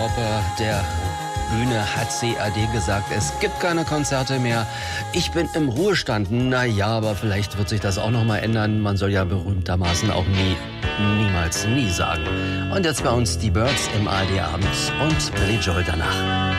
Oper der Bühne hat CAD gesagt, es gibt keine Konzerte mehr. Ich bin im Ruhestand. Naja, aber vielleicht wird sich das auch noch mal ändern. Man soll ja berühmtermaßen auch niemals nie sagen. Und jetzt bei uns die Birds im ARD Abend und Billy Joel danach.